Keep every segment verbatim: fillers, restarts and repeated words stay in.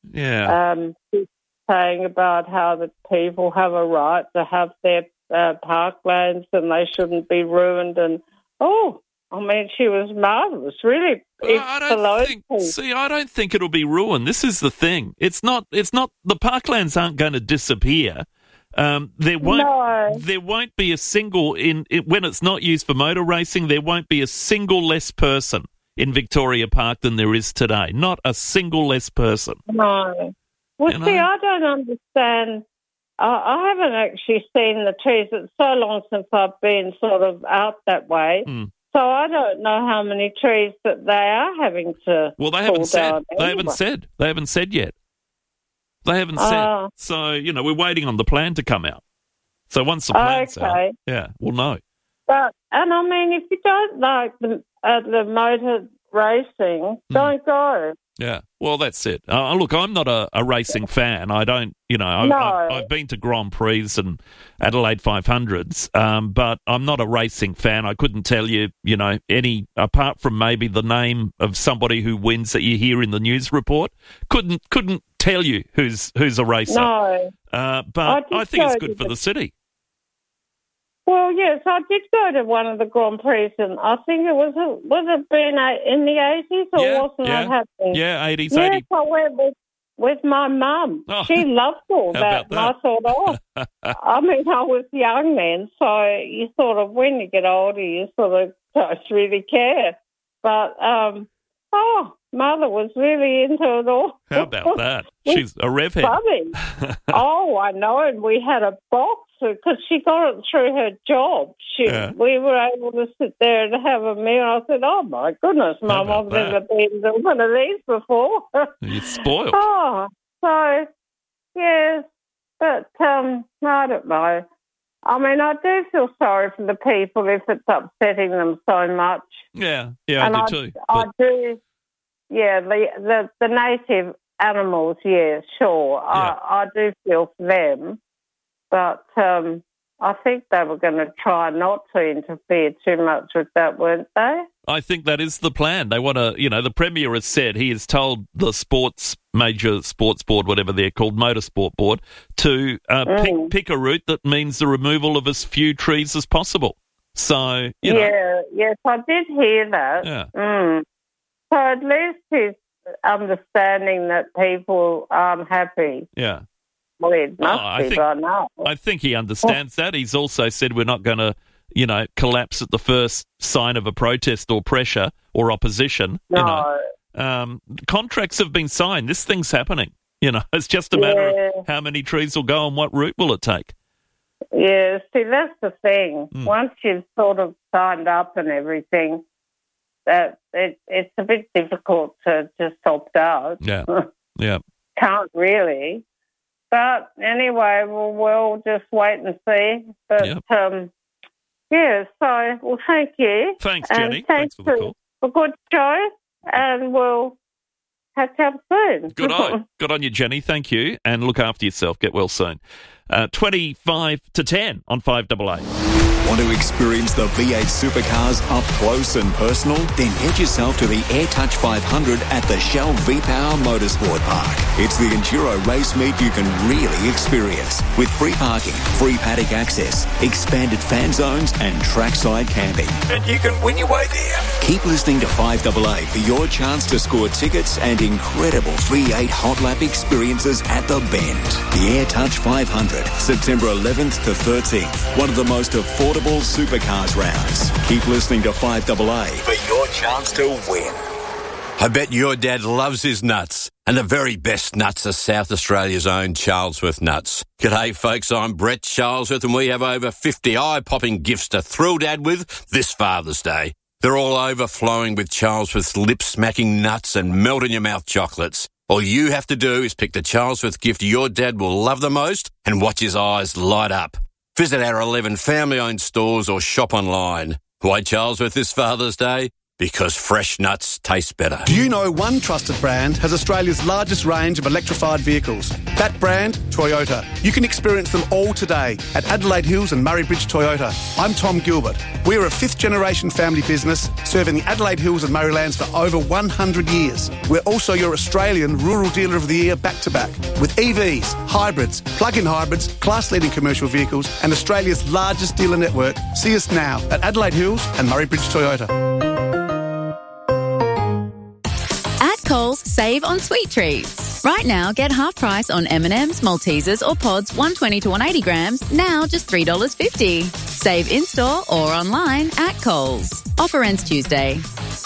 Yeah. Um, he's saying about how the people have a right to have their uh, parklands and they shouldn't be ruined. And, oh, I mean, she was marvellous, really. Well, I don't think, see, I don't think it'll be ruined. This is the thing. It's not, it's not, the parklands aren't going to disappear. Um, there won't, no. there won't be a single, in it, when it's not used for motor racing, there won't be a single less person in Victoria Park than there is today. Not a single less person. No. Well, you see, know? I don't understand. I, I haven't actually seen the trees. It's so long since I've been sort of out that way. Mm. So I don't know how many trees that they are having to Well, they pull haven't said. down They anyway. haven't said. They haven't said yet. They haven't said. Uh, So, you know, we're waiting on the plan to come out. So once the plan's okay. out, yeah, we'll know. But, and I mean, if you don't like the, uh, the motor racing, don't go. Yeah, well, that's it. Uh, look, I'm not a, a racing fan. I don't, you know, I, No. I, I've been to Grand Prix and Adelaide five hundreds, um, but I'm not a racing fan. I couldn't tell you, you know, any, apart from maybe the name of somebody who wins that you hear in the news report, couldn't couldn't tell you who's who's a racer. No. Uh, but I I, think it's go good to for the- the city. Well, yes, I did go to one of the Grand Prix, and I think it was, a, was it been a, in the eighties, or Yeah, wasn't yeah. it happening? Yeah, eighties, Yes, eighty. I went with, with my mum. Oh. She loved all How that. about And I thought, oh, I mean, I was young then, so you sort of, when you get older, you sort of don't really care. But, um, oh, mother was really into it all. How about that? She's a rev head. Funny. Oh, I know, and we had a box because she got it through her job. She, Yeah. We were able to sit there and have a meal. I said, oh, my goodness, Mum, about I've never been to one of these before. You're spoiled. Oh, so, yes, but um, I don't know. I mean, I do feel sorry for the people if it's upsetting them so much. Yeah, yeah, and I I, do too. I But- do, yeah, the, the, the native animals, yeah, sure. Yeah. I, I do feel for them. But um, I think they were going to try not to interfere too much with that, weren't they? I think that is the plan. They want to, you know, the Premier has said, he has told the sports, major sports board, whatever they're called, motorsport board, to uh, Mm. pick, pick a route that means the removal of as few trees as possible. So, you know. Yeah, yes, I did hear that. Yeah. Mm. So at least he's understanding that people aren't happy. Yeah. Well, it must Oh, I be think- by now. I think he understands that. He's also said we're not going to, you know, collapse at the first sign of a protest or pressure or opposition. No. You know, um, contracts have been signed. This thing's happening. You know, it's just a matter Yeah. of how many trees will go and what route will it take. Yeah, see, that's the thing. Mm. Once you've sort of signed up and everything, that it, it's a bit difficult to just opt out. Yeah, yeah. Can't really. But anyway, we'll, we'll just wait and see. But, Yep. um, yeah, so, well, thank you. Thanks, And Jenny. thanks Thanks for the call. for a good show, and we'll catch up soon. Good on, good on you, Jenny. Thank you, and look after yourself. Get well soon. Uh, Twenty-five to ten on five double eight. Want to experience the V eight supercars up close and personal? Then head yourself to the AirTouch five hundred at the Shell V-Power Motorsport Park. It's the enduro race meet you can really experience, with free parking, free paddock access, expanded fan zones and trackside camping. And you can win your way there. Keep listening to five double eight for your chance to score tickets and incredible V eight hot lap experiences at the Bend. The AirTouch five hundred, September eleventh to thirteenth. One of the most affordable supercars rounds. Keep listening to five double eight for your chance to win. I bet your dad loves his nuts. And the very best nuts are South Australia's own Charlesworth nuts. G'day folks, I'm Brett Charlesworth and we have over fifty eye-popping gifts to thrill Dad with this Father's Day. They're all overflowing with Charlesworth's lip-smacking nuts and melt-in-your-mouth chocolates. All you have to do is pick the Charlesworth gift your dad will love the most and watch his eyes light up. Visit our eleven family-owned stores or shop online. Why Charlesworth this Father's Day? Because fresh nuts taste better. Do you know one trusted brand has Australia's largest range of electrified vehicles? That brand, Toyota. You can experience them all today at Adelaide Hills and Murray Bridge Toyota. I'm Tom Gilbert. We're a fifth-generation family business serving the Adelaide Hills and Murraylands for over one hundred years. We're also your Australian Rural Dealer of the Year back-to-back with E Vs, hybrids, plug-in hybrids, class-leading commercial vehicles and Australia's largest dealer network. See us now at Adelaide Hills and Murray Bridge Toyota. Coles, save on sweet treats. Right now, get half price on M and M's, Maltesers or pods one twenty to one eighty grams, now just three dollars fifty. Save in-store or online at Coles. Offer ends Tuesday.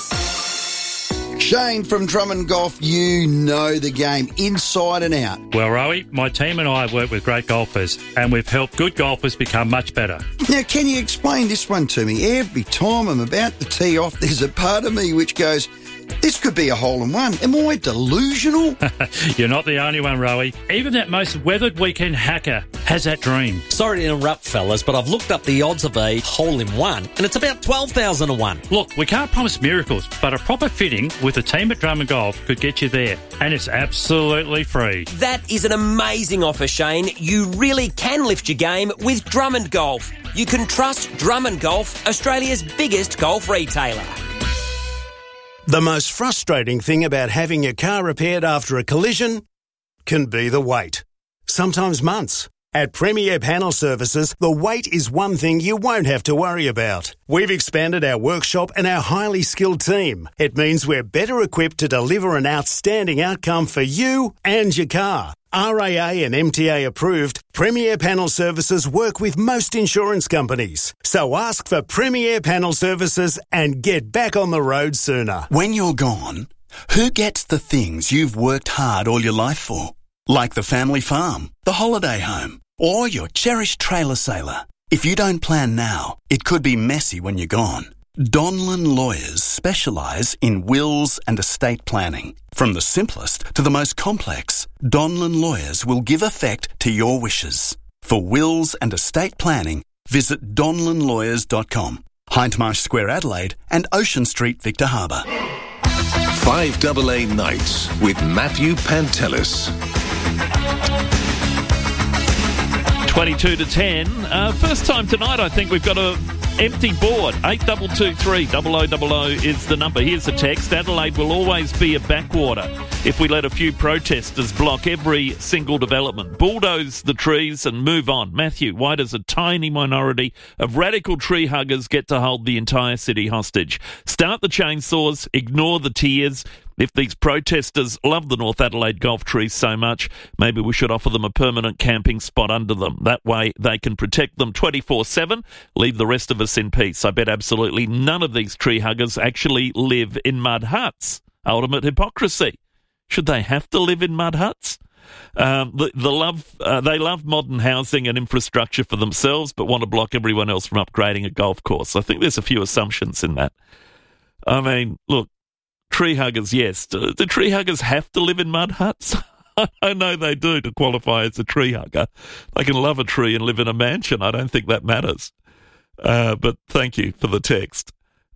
Shane from Drummond Golf, you know the game inside and out. Well, Rowie, my team and I have worked with great golfers and we've helped good golfers become much better. Now, can you explain this one to me? Every time I'm about to tee off, there's a part of me which goes, this could be a hole-in-one. Am I delusional? You're not the only one, Rowie. Even that most weathered weekend hacker has that dream. Sorry to interrupt, fellas, but I've looked up the odds of a hole-in-one, and it's about twelve thousand to one. Look, we can't promise miracles, but a proper fitting with the team at Drummond Golf could get you there, and it's absolutely free. That is an amazing offer, Shane. You really can lift your game with Drummond Golf. You can trust Drummond Golf, Australia's biggest golf retailer. The most frustrating thing about having your car repaired after a collision can be the wait. Sometimes months. At Premier Panel Services, the wait is one thing you won't have to worry about. We've expanded our workshop and our highly skilled team. It means we're better equipped to deliver an outstanding outcome for you and your car. R A A and M T A approved, Premier Panel Services work with most insurance companies. So ask for Premier Panel Services and get back on the road sooner. When you're gone, who gets the things you've worked hard all your life for? Like the family farm, the holiday home, or your cherished trailer sailor. If you don't plan now, it could be messy when you're gone. Donlan Lawyers specialise in wills and estate planning. From the simplest to the most complex, Donlan Lawyers will give effect to your wishes. For wills and estate planning, visit donlan lawyers dot com, Hindmarsh Square, Adelaide, and Ocean Street, Victor Harbour. five A A Nights with Matthew Pantelis. twenty-two to ten. Uh, first time tonight, I think we've got a empty board. eight two two three, double oh double oh is the number. Here's the text. Adelaide will always be a backwater if we let a few protesters block every single development, bulldoze the trees and move on. Matthew, why does a tiny minority of radical tree huggers get to hold the entire city hostage? Start the chainsaws, ignore the tears. If these protesters love the North Adelaide golf trees so much, maybe we should offer them a permanent camping spot under them. That way they can protect them twenty-four seven, leave the rest of us in peace. I bet absolutely none of these tree huggers actually live in mud huts. Ultimate hypocrisy. Should they have to live in mud huts? Um, the, the love, uh, they love modern housing and infrastructure for themselves, but want to block everyone else from upgrading a golf course. I think there's a few assumptions in that. I mean, look, tree huggers, yes. Do, do tree huggers have to live in mud huts? I know they do to qualify as a tree hugger. They can love a tree and live in a mansion. I don't think that matters. Uh, but thank you for the text.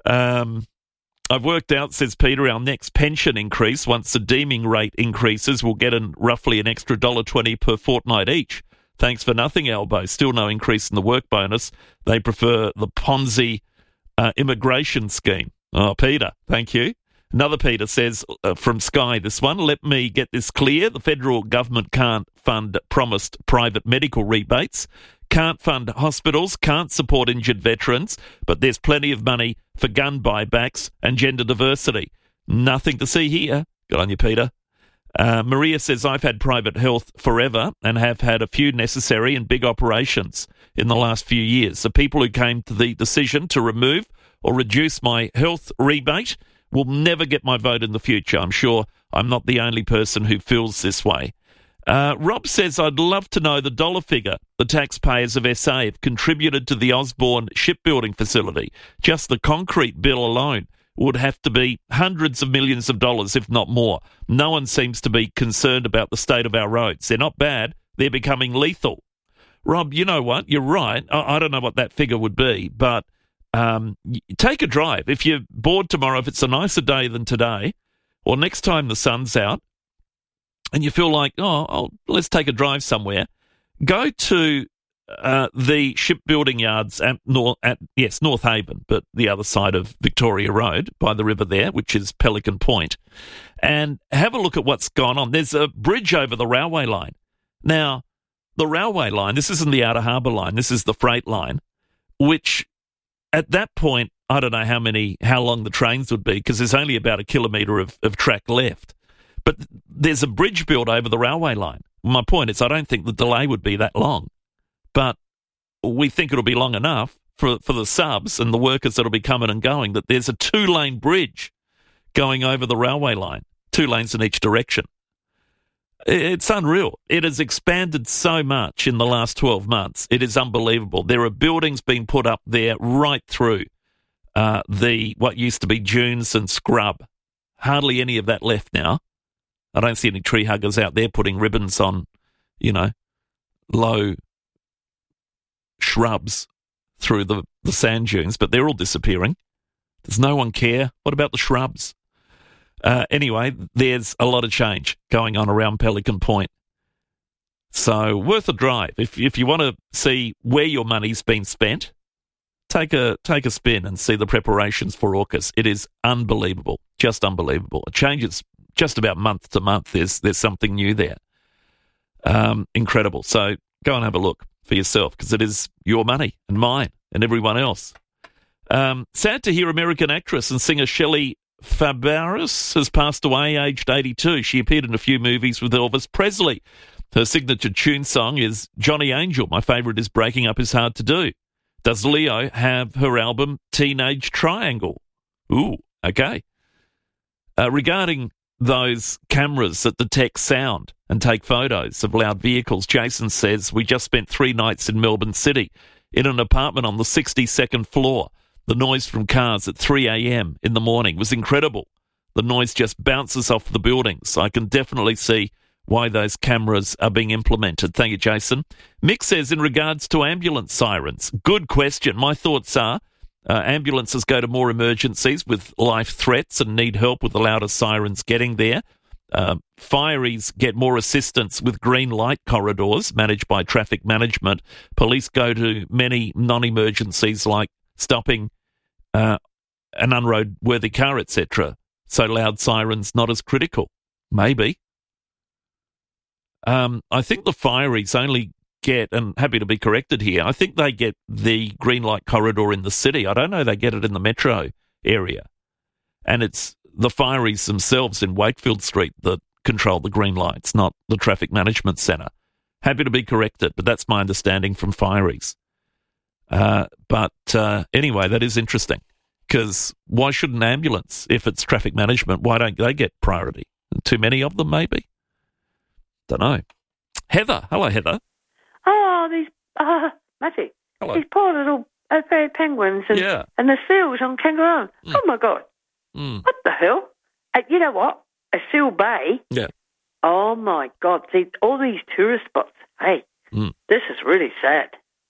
Um, I've worked out, says Peter, our next pension increase, once the deeming rate increases, we'll get an, roughly an extra one dollar twenty per fortnight each. Thanks for nothing, Elbow. Still no increase in the work bonus. They prefer the Ponzi uh, immigration scheme. Oh, Peter, thank you. Another Peter says, uh, from Sky, this one, let me get this clear. The federal government can't fund promised private medical rebates, can't fund hospitals, can't support injured veterans, but there's plenty of money for gun buybacks and gender diversity. Nothing to see here. Good on you, Peter. Uh, Maria says, I've had private health forever and have had a few necessary and big operations in the last few years. The people who came to the decision to remove or reduce my health rebate will never get my vote in the future. I'm sure I'm not the only person who feels this way. Uh, Rob says, I'd love to know the dollar figure the taxpayers of S A have contributed to the Osborne shipbuilding facility. Just the concrete bill alone would have to be hundreds of millions of dollars, if not more. No one seems to be concerned about the state of our roads. They're not bad. They're becoming lethal. Rob, you know what? You're right. I, I don't know what that figure would be, but Um, take a drive. If you're bored tomorrow, if it's a nicer day than today, or next time the sun's out, and you feel like, oh, I'll, let's take a drive somewhere, go to uh, the shipbuilding yards at, North, at, yes, North Haven, but the other side of Victoria Road by the river there, which is Pelican Point, and have a look at what's gone on. There's a bridge over the railway line. Now, the railway line, this isn't the Outer Harbour line, this is the freight line, which at that point, I don't know how many, how long the trains would be, because there's only about a kilometre of, of track left. But there's a bridge built over the railway line. My point is I don't think the delay would be that long. But we think it'll be long enough for, for the subs and the workers that'll be coming and going that there's a two-lane bridge going over the railway line, two lanes in each direction. It's unreal. It has expanded so much in the last twelve months. It is unbelievable. There are buildings being put up there right through uh, the what used to be dunes and scrub. Hardly any of that left now. I don't see any tree huggers out there putting ribbons on, you know, low shrubs through the, the sand dunes, but they're all disappearing. Does no one care? What about the shrubs? Uh, anyway, there's a lot of change going on around Pelican Point. So worth a drive. If if you want to see where your money's been spent, take a take a spin and see the preparations for AUKUS. It is unbelievable, just unbelievable. It changes just about month to month. There's there's something new there. Um, incredible. So go and have a look for yourself because it is your money and mine and everyone else. Um, sad to hear American actress and singer Shelley Fabares has passed away, aged eighty-two. She appeared in a few movies with Elvis Presley. Her signature tune song is Johnny Angel. My favourite is Breaking Up Is Hard to Do. Does Leo have her album Teenage Triangle? Ooh, okay. Uh, regarding those cameras that detect sound and take photos of loud vehicles, Jason says, we just spent three nights in Melbourne City in an apartment on the sixty-second floor. The noise from cars at three a.m. in the morning was incredible. The noise just bounces off the buildings. I can definitely see why those cameras are being implemented. Thank you, Jason. Mick says, in regards to ambulance sirens, good question. My thoughts are uh, ambulances go to more emergencies with life threats and need help with the louder sirens getting there. Uh, fireys get more assistance with green light corridors managed by traffic management. Police go to many non-emergencies like stopping uh, an unroadworthy car, et cetera. So loud sirens not as critical. Maybe. Um, I think the fireys only get, and happy to be corrected here, I think they get the green light corridor in the city. I don't know they get it in the metro area. And it's the fireys themselves in Wakefield Street that control the green lights, not the traffic management centre. Happy to be corrected, but that's my understanding from fireys. Uh, but uh, anyway, that is interesting because why should an ambulance, if it's traffic management, why don't they get priority? Too many of them, maybe? Don't know. Heather. Hello, Heather. Oh, these, uh, Matty. Hello. These poor little uh, fairy penguins and, yeah. and the seals on Kangaroo Island. Mm. Oh, my God. Mm. What the hell? Uh, you know what? A seal bay. Yeah. Oh, my God. See, all these tourist spots. Hey, mm. this is really sad.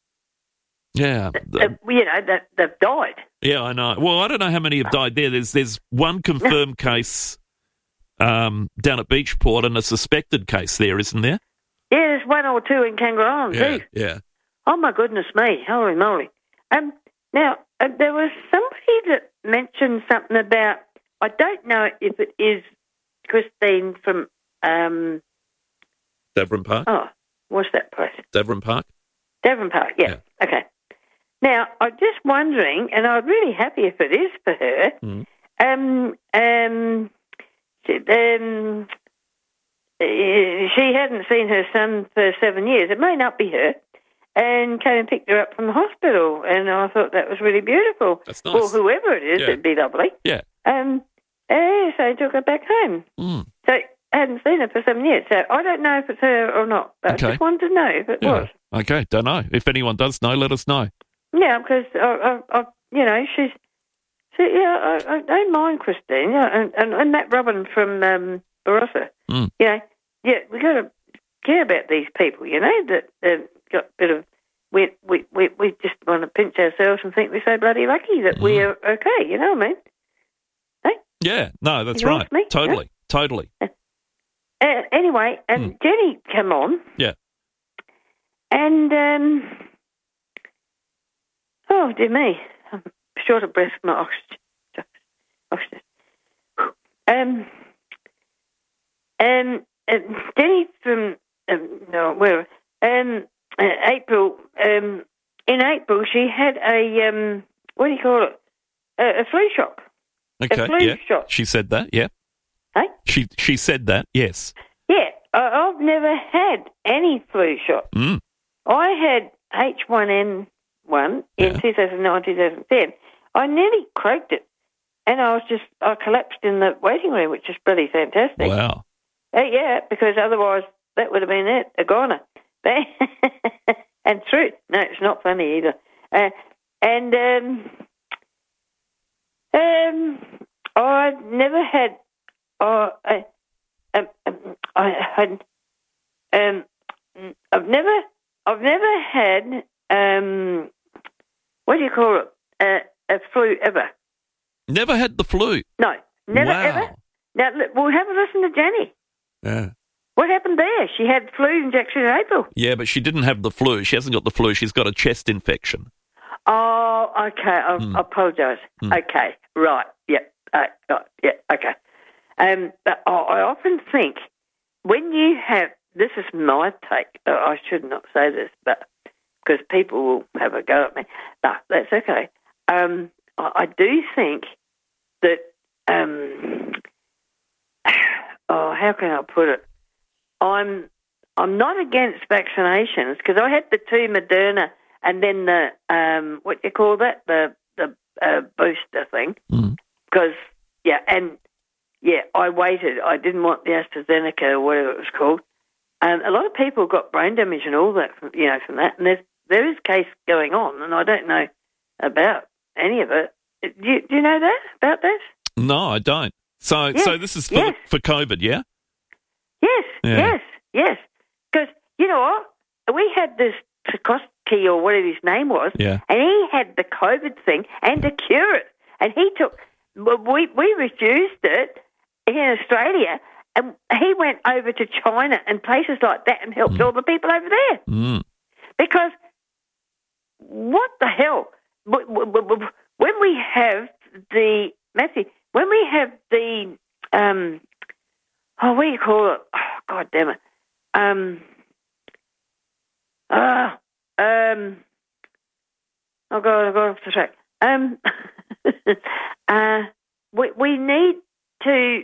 Yeah. Uh, you know, that they've died. Yeah, I know. Well, I don't know how many have died there. There's there's one confirmed case um, down at Beachport and a suspected case there, isn't there? Yeah, there's one or two in Kangaroo Island yeah, too. Yeah. Oh, my goodness me. Holy moly. Um, now, uh, there was somebody that mentioned something about, I don't know if it is Christine from... Um, Davern Park? Oh, what's that place? Davern Park? Davern Park, yeah. yeah. Okay. Now, I'm just wondering, and I'm really happy if it is for her, mm. um, um, she, um, she hadn't seen her son for seven years. It may not be her, and came and picked her up from the hospital, and I thought that was really beautiful. That's nice. Well, whoever it is, yeah. it'd be lovely. Yeah. Um, uh, so I took her back home. Mm. So I hadn't seen her for seven years, so I don't know if it's her or not, but okay. I just wanted to know if it yeah. was. Okay, don't know. If anyone does know, let us know. Yeah, because, I, I, I, you know, she's, she, yeah, I, I don't mind Christine, yeah, and, and, and that Robin from um, Barossa. Mm. You know, yeah, we've got to care about these people, you know, that uh, got a bit of weird, weird we, we, we just want to pinch ourselves and think we're so bloody lucky that mm. we're okay, you know what I mean? Hey? Yeah, no, that's you right. Me? Totally, yeah? totally. Uh, uh, anyway, and mm. Jenny came on. Yeah. And, um, oh, dear me, I'm short of breath from my oxygen. oxygen. Um, um, uh, Jenny from, um, no, where, um, uh, April, um, in April she had a, um, what do you call it, a, a flu shot. Okay, a flu yeah, shot. She said that, yeah. Hey? She she said that, yes. Yeah, I, I've never had any flu shot. Mm. I had H one N one in yeah. two thousand nine, two thousand ten. I nearly croaked it. And I was just, I collapsed in the waiting room, which is pretty fantastic. Wow. Uh, yeah, because otherwise that would have been it, a goner. And true. No, it's not funny either. Uh, and um, um, I've never had, uh, I, um, um, I had, um, I've never, I've never had, um, what do you call it, uh, a flu ever. Never had the flu? No, never wow. ever. Now, well, have a listen to Jenny. Yeah. What happened there? She had flu injection in April. Yeah, but she didn't have the flu. She hasn't got the flu. She's got a chest infection. Oh, okay. I, mm. I apologise. Mm. Okay, right. Yeah, uh, right. Yeah, okay. Um, but I, I often think when you have, this is my take, uh, I should not say this, but because people will have a go at me. No, that's okay. Um, I, I do think that, um, oh, how can I put it? I'm I'm not against vaccinations because I had the two Moderna and then the um, what do you call that the the uh, booster thing because mm. yeah and yeah I waited. I didn't want the AstraZeneca or whatever it was called. Um, a lot of people got brain damage and all that from, you know from that, and there's there is case going on, and I don't know about any of it. Do you, do you know that about that? No, I don't. So yes. so this is for yes. the, for COVID, yeah. Yes, yeah. yes, yes. Because, you know what? We had this Tchaikovsky or whatever his name was, yeah. and he had the COVID thing and to cure it. And he took, we, we refused it in Australia, and he went over to China and places like that and helped mm. all the people over there. Mm. Because what the hell? When we have the, Matthew, when we have the, um, oh, what do you call it? Oh, God damn it. Um, uh, um, oh, God, I got off the track. Um, uh, we, we need to,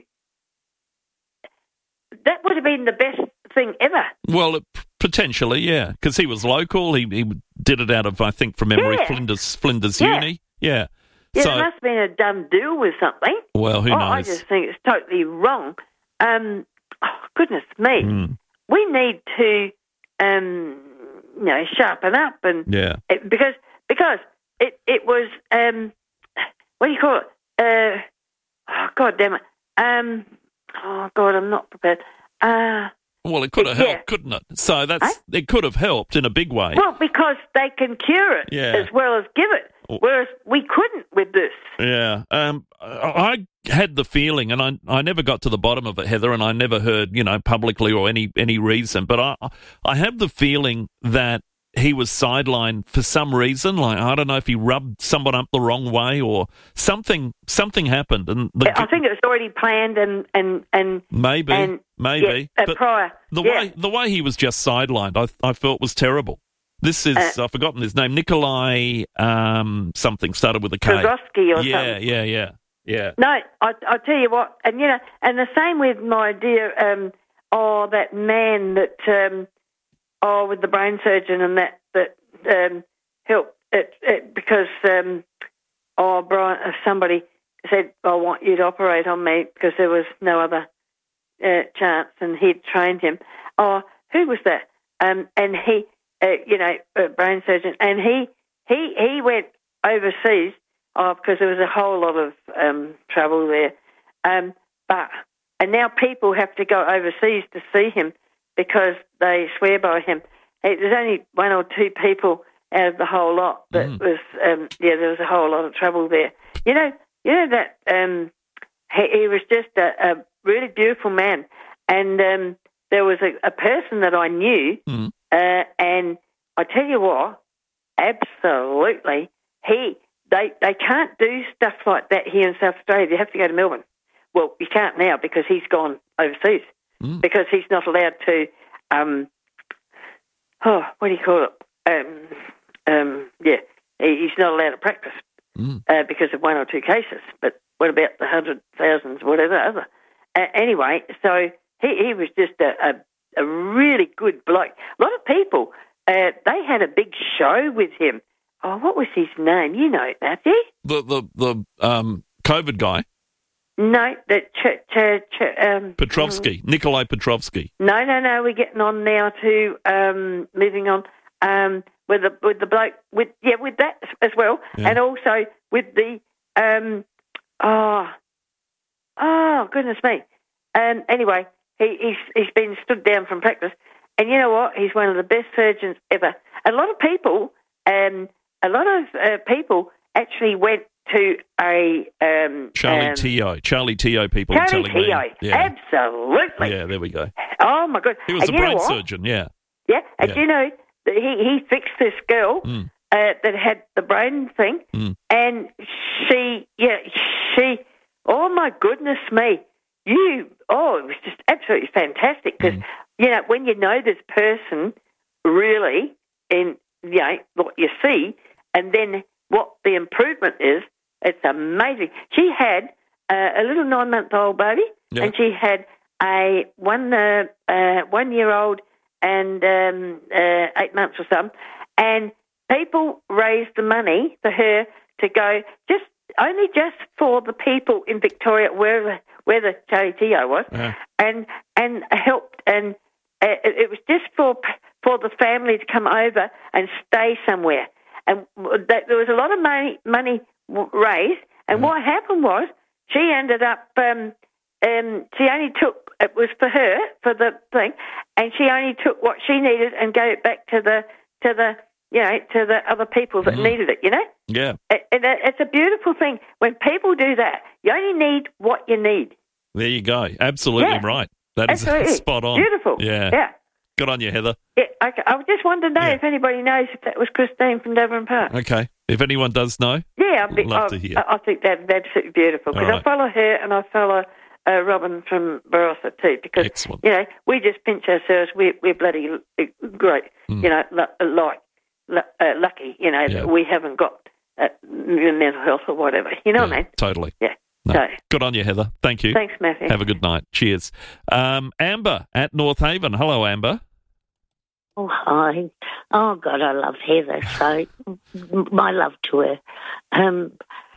that would have been the best thing ever. Well, it, potentially, yeah, because he was local. He, he did it out of, I think, from memory, yeah. Flinders, Flinders yeah. Uni. Yeah. Yeah, so, it must have been a done deal with something. Well, who oh, knows? I just think it's totally wrong. Um, oh, goodness me. Mm. We need to, um, you know, sharpen up and yeah, it, because because it it was um, what do you call it? Uh, oh, God damn it! Um, oh God, I'm not prepared. Uh, well, it could have yeah. helped, couldn't it? So that's huh? it could have helped in a big way. Well, because they can cure it yeah. as well as give it. Whereas we couldn't with this. Yeah. Um, I had the feeling, and I I never got to the bottom of it, Heather, and I never heard, you know, publicly or any, any reason, but I I have the feeling that he was sidelined for some reason. Like, I don't know if he rubbed someone up the wrong way or something something happened. And the, I think it was already planned and... and, and maybe, and, maybe. Yeah, but prior. The, yeah. way, the way he was just sidelined, I, I felt was terrible. This is, uh, I've forgotten his name, Nikolai um, something, started with a K. Krozowski or yeah, something. Yeah, yeah, yeah. No, I, I tell you what, and you know, and the same with my dear, um, oh, that man that, um, oh, with the brain surgeon and that, that um, helped it, it because, um, oh, Brian, uh, somebody said, I want you to operate on me because there was no other uh, chance, and he'd trained him. Oh, who was that? Um, and he... Uh, you know, a brain surgeon, and he he he went overseas oh, because there was a whole lot of um, trouble there. Um, but and now people have to go overseas to see him because they swear by him. Hey, there's only one or two people out of the whole lot. That Mm. was, um, yeah, there was a whole lot of trouble there. You know, you know that um, he, he was just a, a really beautiful man, and um, there was a, a person that I knew, Mm. uh, and I tell you what, absolutely, he they they can't do stuff like that here in South Australia. You have to go to Melbourne. Well, you can't now because he's gone overseas Mm. because he's not allowed to. Um, oh, what do you call it? Um, um, yeah, he, he's not allowed to practice Mm. uh, because of one or two cases. But what about the hundred thousands, whatever other? Uh, anyway, so he, he was just a, a, a really good bloke. A lot of people, uh, they had a big show with him. Oh, what was his name? You know, Matthew? The the the um, COVID guy, No, the ch- ch- ch- um, Petrovsky, Nikolai Petrovsky. No, no, no. We're getting on now to um, moving on um, with the with the bloke with yeah with that as well, Yeah. and also with the um, oh oh goodness me. Um, anyway, he, he's he's been stood down from practice, and you know what? He's one of the best surgeons ever. A lot of people, um, a lot of uh, people actually went to a um, Charlie um, Teo. Charlie Teo people are Charlie telling Teo, me. Yeah. absolutely. Yeah, there we go. Oh my God! He was And a you know brain what? surgeon, yeah. Yeah, and Yeah. you know that he he fixed this girl Mm. uh, that had the brain thing, Mm. and she yeah she oh my goodness me, you oh it was just absolutely fantastic because Mm. you know when you know this person really in you know what you see and then what the improvement is, it's amazing. She had uh, a little nine month old baby, Yeah. and she had a one uh, uh, one year old and um, uh, eight months or something, and people raised the money for her to go just only just for the people in Victoria where the, where the Charlie Teo was, Yeah. and and helped, and uh, it, it was just for for the family to come over and stay somewhere, and that, there was a lot of money money raised, and Yeah. what happened was she ended up. Um, Um, she only took, it was for her, for the thing, and she only took what she needed and gave it back to the, to the, you know, to the other people that Mm. needed it, you know? Yeah. It, it, it's a beautiful thing. When people do that, you only need what you need. There you go. Absolutely Yeah. right. That is Absolutely. spot on. Beautiful. Yeah. Yeah. Good on you, Heather. Yeah, I, I just wanted to know Yeah. if anybody knows if that was Christine from Devon Park. Okay. If anyone does know, Yeah, I'd be, love I, to hear. I, I think that's absolutely beautiful because All I right. follow her and I follow uh, Robin from Barossa too because, Excellent. you know, we just pinch ourselves. We're, we're bloody uh, great, Mm. you know, lu- like, lu- uh, lucky, you know, Yeah. that we haven't got uh, mental health or whatever. You know Yeah, what I mean? Totally. Yeah. No. So, Good on you, Heather. Thank you. thanks, Matthew. Have a good night. Cheers. Um, Amber at North Haven. Hello, Amber. Oh, hi. Oh, God, I love Heather, so m- my love to her. Um,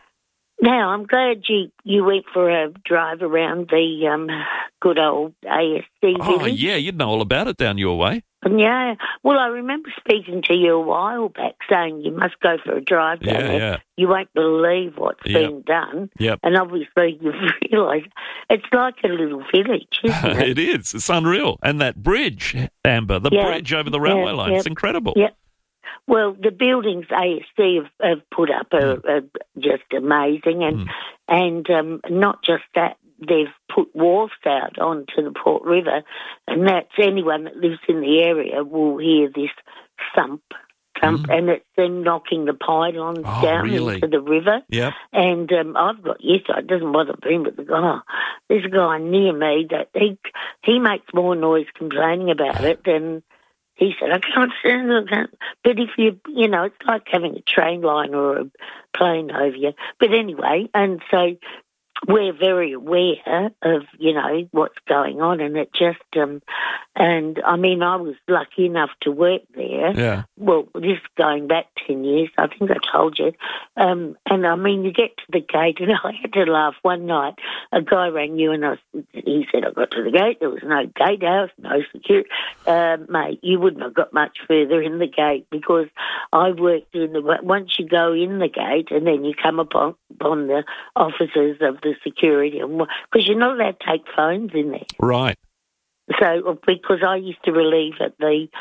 now, I'm glad you, you went for a drive around the um, good old A S C Oh, village. yeah, you'd know all about it down your way. Yeah. Well, I remember speaking to you a while back saying you must go for a drive down Yeah, there. yeah. You won't believe what's Yep. being done. Yep. And obviously you've realised it's like a little village, isn't it? It is. It's unreal. And that bridge, Amber, the Yeah. bridge over the railway Yeah, line, yeah. it's incredible. Yeah. Well, the buildings A S C have, have put up are, are just amazing, and Mm. and um, not just that, they've put wharfs out onto the Port River, and that's anyone that lives in the area will hear this thump, thump, and it's them knocking the pylons Oh, down really? into the river. Yep. And um, I've got used to it. It doesn't bother me, but the guy, there's a guy near me that he he makes more noise complaining about it than he said. I can't stand it. I can't. But if you, you know, it's like having a train line or a plane over you. But anyway, and so we're very aware of, you know, what's going on, and it just, um, and I mean, I was lucky enough to work there. Yeah. Well, this is going back ten years, I think I told you. Um, and I mean, you get to the gate, and I had to laugh one night. A guy rang you, and I, he said, I got to the gate, there was no gatehouse, no security. Uh, mate, you wouldn't have got much further in the gate because I worked in the, once you go in the gate and then you come upon, upon the officers of the security, because you're not allowed to take phones in there. Right. So, because I used to relieve at the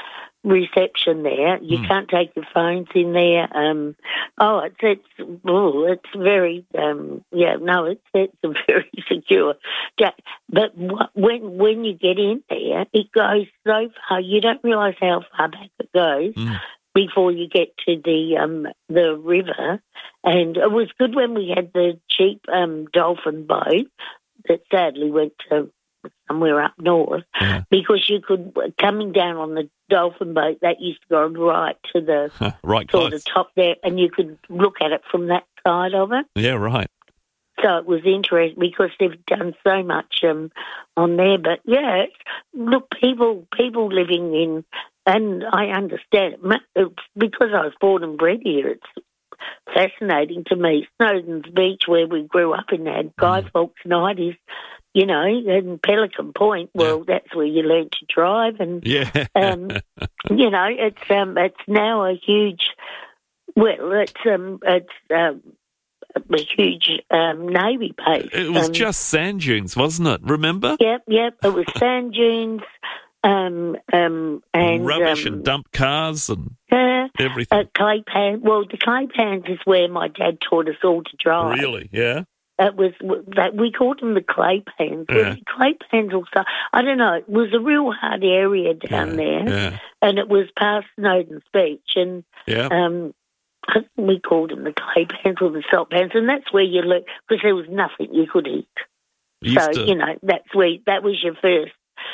reception there. You Mm. can't take your phones in there. Um, oh, it's it's oh, it's very um, yeah. No, it's it's very secure. Ja- But wh- when when you get in there, it goes so far. You don't realise how far back it goes. Mm. Before you get to the um, the river, and it was good when we had the cheap um, dolphin boat that sadly went to somewhere up north, Yeah. because you could, coming down on the dolphin boat, that used to go right to the right sort close. of top there, and you could look at it from that side of it. Yeah, right. So it was interesting because they've done so much um, on there. But yeah, it's, look, people people living in, and I understand it, ma- it's because I was born and bred here. It's fascinating to me. Snowdon's Beach, where we grew up in, had Guy Mm. Fawkes night is, you know, and Pelican Point. Well, that's where you learn to drive, and Yeah. um, you know, it's um, it's now a huge. Well, it's um, it's um, a huge um, Navy base. It was um, just sand dunes, wasn't it? Remember? Yep, yep. It was sand dunes, um, um, and Rubbish um, and dump cars and uh, everything. uh, clay pan. Well, the clay pans is where my dad taught us all to drive. Really? Yeah. It was that we called them the clay pans. Yeah. Well, the clay pans also. I don't know. It was a real hard area down Yeah, there, yeah. and it was past Snowdon's Beach, and Yeah. um, I think we called them the clay pans or the salt pans, and that's where you learn, because there was nothing you could eat. Used So to- you know that's where that was your first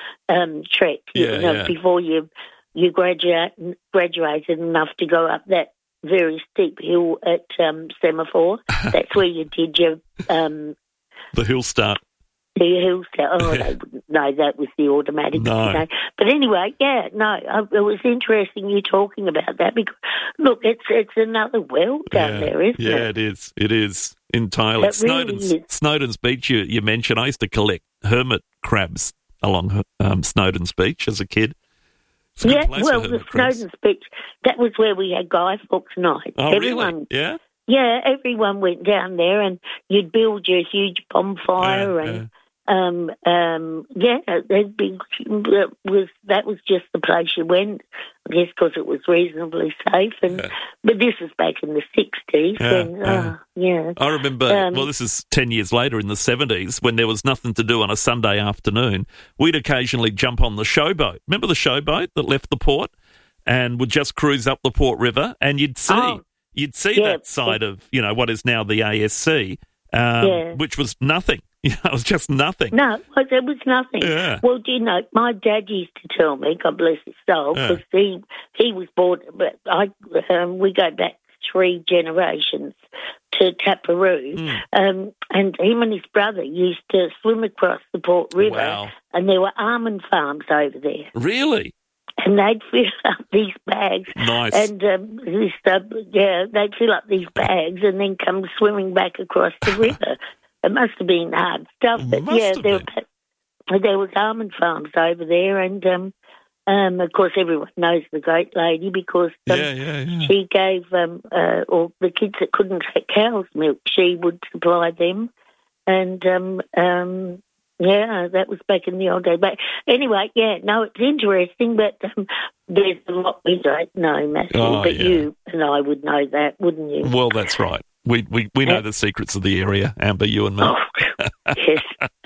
um, trek. Yeah, you know, yeah. before you you graduate graduated enough to go up that very steep hill at um, Semaphore. That's where you did your um, The hill start. the hill start. Oh, they wouldn't know that was the automatic. No. You know. But anyway, yeah, no, I, it was interesting you talking about that, because look, it's it's another world down yeah. there, isn't yeah, it? it is. It is entirely. It really Snowdon's, is. Snowdon's Beach, you, you mentioned, I used to collect hermit crabs along um, Snowdon's Beach as a kid. It's a good Yeah, place well, for the hermit crabs. Snowdon's Beach, that was where we had Guy Fawkes night. Oh, Everyone, really? Yeah? yeah, everyone went down there, and you'd build your huge bonfire, Yeah, and um, um, yeah, there'd be, it was that was just the place you went, I guess, because it was reasonably safe. And Yeah. but this was back in the sixties, Yeah, and yeah. uh, yeah, I remember, Um, well, this is ten years later in the seventies, when there was nothing to do on a Sunday afternoon. We'd occasionally jump on the showboat. Remember the showboat that left the port and would just cruise up the Port River? And you'd see, Oh. you'd see Yeah. that side of, you know, what is now the A S C, um, Yeah. which was nothing. You know, it was just nothing. No, it was, it was nothing. Yeah. Well, do you know, my dad used to tell me, God bless his soul, Yeah. because he, he was born, but I, um, we go back three generations to Taparoo, Mm. um, and him and his brother used to swim across the Port River, Wow. and there were almond farms over there. Really? And they'd fill up these bags. Nice. And, um, this, uh, yeah, they'd fill up these bags and then come swimming back across the river. It must have been hard stuff. But, Must yeah, have there, been. were, there was almond farms over there. And, um, um, of course, everyone knows the Great Lady, because um, Yeah, yeah, yeah. she gave, um, uh, or the kids that couldn't take cow's milk, she would supply them. And, um, um, yeah, that was back in the old days. But anyway, yeah, no, it's interesting, but um, there's a lot we don't know, Matthew. Oh, but yeah. you and I would know that, wouldn't you? Well, that's right. We we, we know Yeah. the secrets of the area, Amber, you and me. Oh, yes.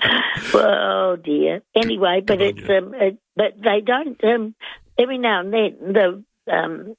Well, dear. Anyway, but Good on it's you. um, it, but they don't. Um, every now and then, the um,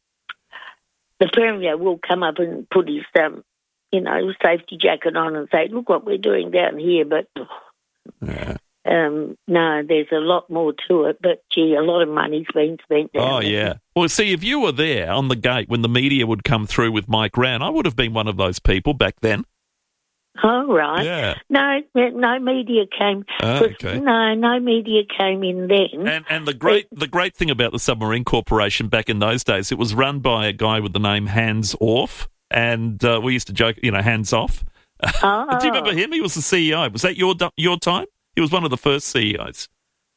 the premier will come up and put his um, you know, safety jacket on and say, "Look what we're doing down here." But Yeah. um, no, there's a lot more to it. But gee, a lot of money's been spent down Oh, there. yeah. Well, see, if you were there on the gate when the media would come through with Mike Rann, I would have been one of those people back then. Oh, right. Yeah. No, no media came. Ah, 'cause okay. No, no media came in then. And and the great the great thing about the Submarine Corporation back in those days, it was run by a guy with the name Hans Orff, and uh, we used to joke, you know, hands off. Oh. Do you remember him? He was the C E O. Was that your your time? He was one of the first C E Os.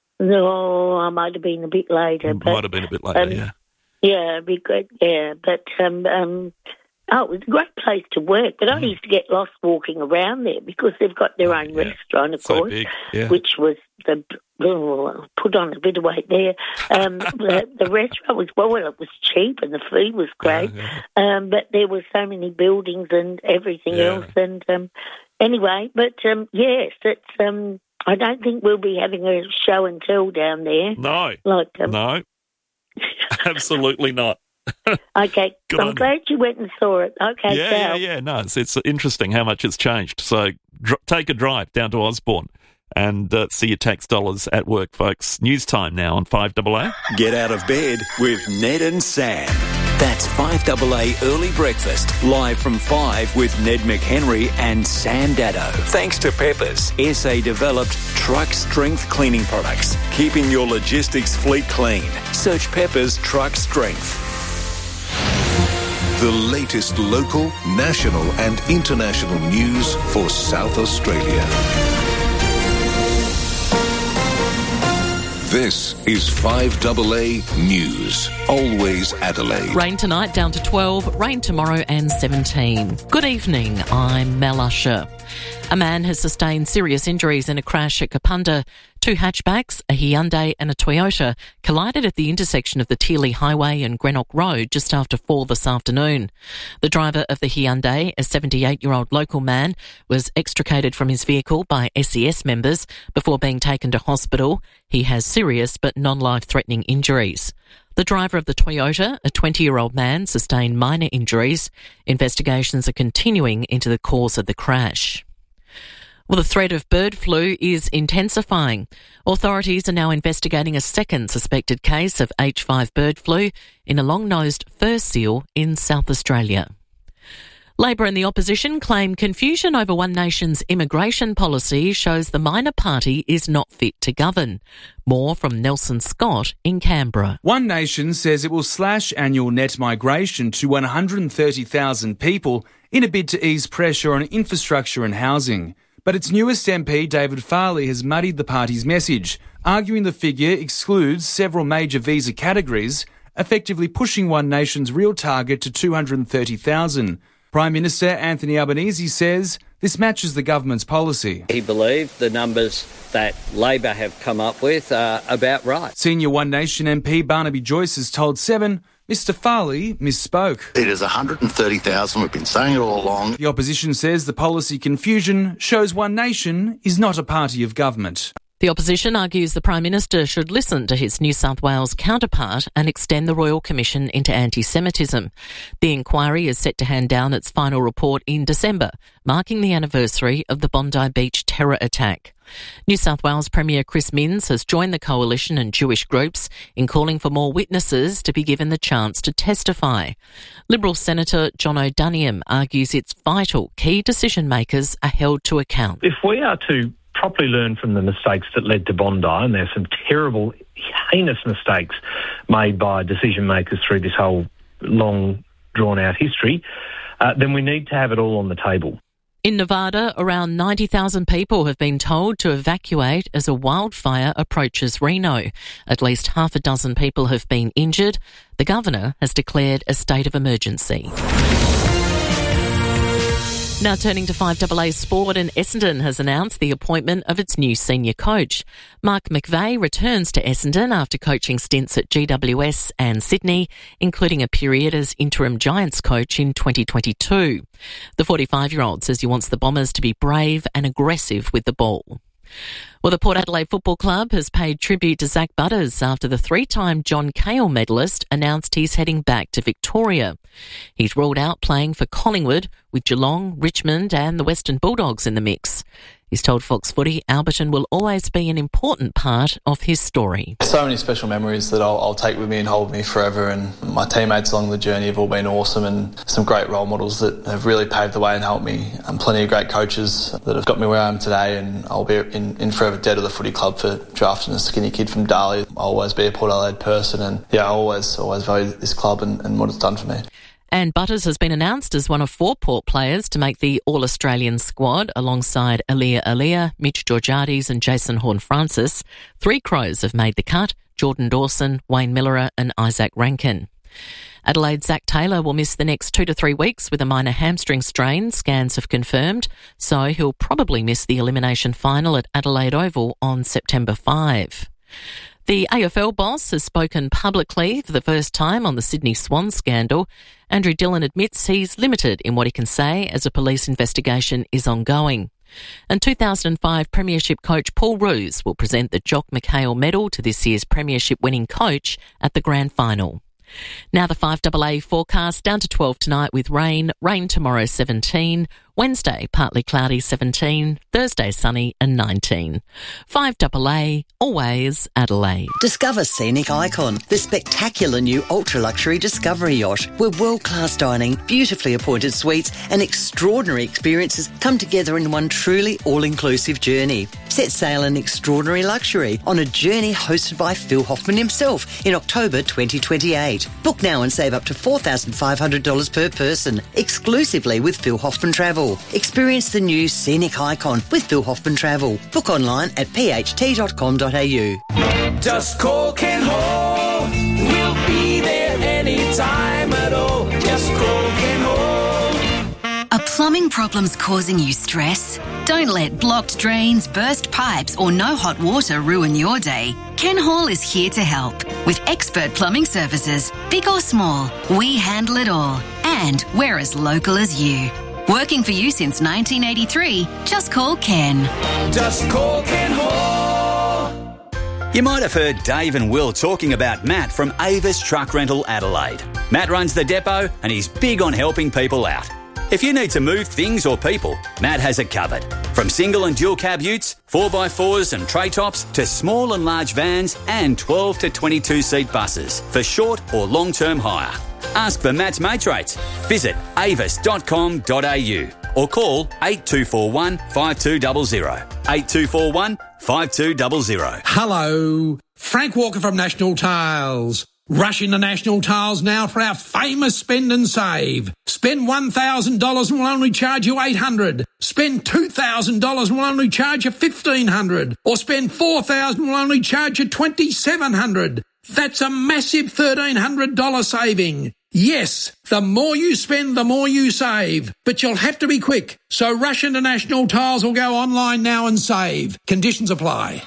No, I might have been a bit later. But, Might have been a bit later, um, yeah. Yeah, be good. Yeah, but um, um, Oh, it was a great place to work, but I used to get lost walking around there because they've got their own yeah. restaurant, of So course, big, yeah. which was the oh, put on a bit of weight there. Um, the, the restaurant was well, well, it was cheap and the food was great, Yeah, yeah. um, but there were so many buildings and everything Yeah. else. And um, anyway, but um, yes, it's. Um, I don't think we'll be having a show and tell down there. No, like um, no, absolutely not. Okay, Good I'm on glad you went and saw it. Okay, Yeah, so. yeah, yeah. No, it's, it's interesting how much it's changed. So dr- take a drive down to Osborne and uh, see your tax dollars at work, folks. News time now on five A A. Get out of bed with Ned and Sam. That's five A A Early Breakfast, live from five with Ned McHenry and Sam Dado. Thanks to Peppers, S A-developed truck strength cleaning products, keeping your logistics fleet clean. Search Peppers Truck Strength. The latest local, national and international news for South Australia. This is five A A News. Always Adelaide. Rain tonight down to twelve, rain tomorrow and seventeen. Good evening, I'm Mel Usher. A man has sustained serious injuries in a crash at Kapunda. Two hatchbacks, a Hyundai and a Toyota, collided at the intersection of the Teely Highway and Greenock Road just after four this afternoon. The driver of the Hyundai, a seventy-eight-year-old local man, was extricated from his vehicle by S E S members before being taken to hospital. He has serious but non-life-threatening injuries. The driver of the Toyota, a twenty-year-old man, sustained minor injuries. Investigations are continuing into the cause of the crash. Well, the threat of bird flu is intensifying. Authorities are now investigating a second suspected case of H five bird flu in a long-nosed fur seal in South Australia. Labor and the opposition claim confusion over One Nation's immigration policy shows the minor party is not fit to govern. More from Nelson Scott in Canberra. One Nation says it will slash annual net migration to one hundred thirty thousand people in a bid to ease pressure on infrastructure and housing. But its newest M P, David Farley, has muddied the party's message, arguing the figure excludes several major visa categories, effectively pushing One Nation's real target to two hundred thirty thousand. Prime Minister Anthony Albanese says this matches the government's policy. He believed the numbers that Labor have come up with are about right. Senior One Nation M P Barnaby Joyce has told Seven Mister Farley misspoke. It is one hundred thirty thousand. We've been saying it all along. The opposition says the policy confusion shows One Nation is not a party of government. The opposition argues the Prime Minister should listen to his New South Wales counterpart and extend the Royal Commission into anti-Semitism. The inquiry is set to hand down its final report in December, marking the anniversary of the Bondi Beach terror attack. New South Wales Premier Chris Minns has joined the coalition and Jewish groups in calling for more witnesses to be given the chance to testify. Liberal Senator John O'Duniam argues it's vital key decision makers are held to account. If we are to properly learn from the mistakes that led to Bondi, and there's some terrible, heinous mistakes made by decision makers through this whole long, drawn-out history, uh, then we need to have it all on the table. In Nevada, around ninety thousand people have been told to evacuate as a wildfire approaches Reno. At least half a dozen people have been injured. The governor has declared a state of emergency. Now turning to five A A Sport, and Essendon has announced the appointment of its new senior coach. Mark McVeigh returns to Essendon after coaching stints at G W S and Sydney, including a period as interim Giants coach in twenty twenty-two. The forty-five-year-old says he wants the Bombers to be brave and aggressive with the ball. Well, the Port Adelaide Football Club has paid tribute to Zach Butters after the three-time John Cahill medalist announced he's heading back to Victoria. He's ruled out playing for Collingwood, with Geelong, Richmond and the Western Bulldogs in the mix. He's told Fox Footy Alberton will always be an important part of his story. So many special memories that I'll, I'll take with me and hold with me forever, and my teammates along the journey have all been awesome, and some great role models that have really paved the way and helped me, and plenty of great coaches that have got me where I am today, and I'll be in, in forever debt of the footy club for drafting a skinny kid from Darley. I'll always be a Port Adelaide person, and yeah, I always, always value this club and, and what it's done for me. And Butters has been announced as one of four Port players to make the All-Australian squad alongside Alia Alia, Mitch Georgiades and Jason Horne-Francis. Three Crows have made the cut: Jordan Dawson, Wayne Millerer and Isaac Rankin. Adelaide's Zach Taylor will miss the next two to three weeks with a minor hamstring strain, scans have confirmed, so he'll probably miss the elimination final at Adelaide Oval on September fifth. The A F L boss has spoken publicly for the first time on the Sydney Swans scandal. Andrew Dillon admits he's limited in what he can say as a police investigation is ongoing. And two thousand five Premiership coach Paul Roos will present the Jock McHale Medal to this year's Premiership winning coach at the Grand Final. Now the five A A forecast, down to twelve tonight with rain, rain tomorrow seventeen, Wednesday partly cloudy seventeen, Thursday sunny and nineteen. five A A, always Adelaide. Discover Scenic Icon, the spectacular new ultra-luxury Discovery yacht, where world-class dining, beautifully appointed suites and extraordinary experiences come together in one truly all-inclusive journey. Set sail in extraordinary luxury on a journey hosted by Phil Hoffman himself in October twenty twenty-eight. Book now and save up to four thousand five hundred dollars per person, exclusively with Phil Hoffman Travel. Experience the new Scenic Icon with Phil Hoffman Travel. Book online at p h t dot com dot a u. Just call Ken Hall. We'll be there anytime at all. Just call Ken Hall. Are plumbing problems causing you stress? Don't let blocked drains, burst pipes or no hot water ruin your day. Ken Hall is here to help. With expert plumbing services, big or small, we handle it all. And we're as local as you. Working for you since nineteen eighty-three, just call Ken. Just call Ken Hall. You might have heard Dave and Will talking about Matt from Avis Truck Rental Adelaide. Matt runs the depot and he's big on helping people out. If you need to move things or people, Matt has it covered. From single and dual cab utes, four by fours and tray tops to small and large vans and twelve to twenty-two seat buses for short or long-term hire. Ask for Matt's mates rates. Visit avis dot com dot a u or call eight two four one, five two zero zero. eight two four one, five two zero zero. Hello, Frank Walker from National Tiles. Rush into National Tiles now for our famous spend and save. Spend one thousand dollars and we'll only charge you eight hundred dollars. Spend two thousand dollars and we'll only charge you fifteen hundred dollars. Or spend four thousand dollars and we'll only charge you twenty-seven hundred dollars. That's a massive thirteen hundred dollars saving. Yes, the more you spend, the more you save. But you'll have to be quick. So rush into National Tiles or go online now and save. Conditions apply.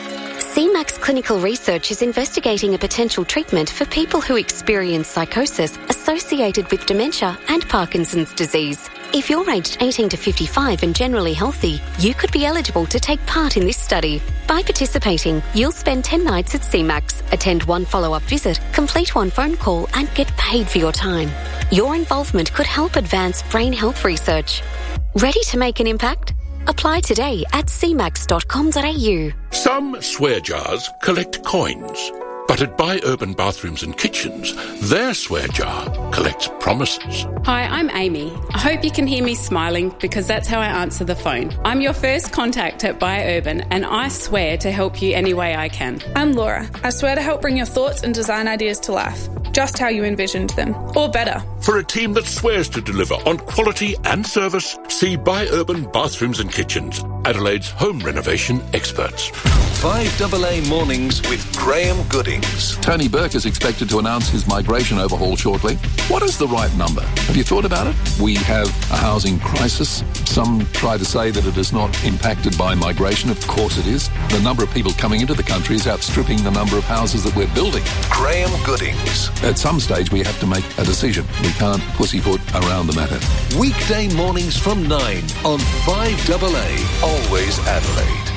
C MAX Clinical Research is investigating a potential treatment for people who experience psychosis associated with dementia and Parkinson's disease. If you're aged eighteen to fifty-five and generally healthy, you could be eligible to take part in this study. By participating, you'll spend ten nights at C MAX, attend one follow-up visit, complete one phone call and get paid for your time. Your involvement could help advance brain health research. Ready to make an impact? Apply today at c max dot com dot a u. Some swear jars collect coins, but at Buy Urban Bathrooms and Kitchens, their swear jar collects promises. Hi, I'm Amy. I hope you can hear me smiling because that's how I answer the phone. I'm your first contact at Buy Urban and I swear to help you any way I can. I'm Laura. I swear to help bring your thoughts and design ideas to life, just how you envisioned them, or better. For a team that swears to deliver on quality and service, see Buy Urban Bathrooms and Kitchens, Adelaide's home renovation experts. five A A Mornings with Graham Goodings. Tony Burke is expected to announce his migration overhaul shortly. What is the right number? Have you thought about it? We have a housing crisis. Some try to say that it is not impacted by migration. Of course it is. The number of people coming into the country is outstripping the number of houses that we're building. Graham Goodings. At some stage we have to make a decision. We can't pussyfoot around the matter. Weekday mornings from nine on five A A. Always Adelaide.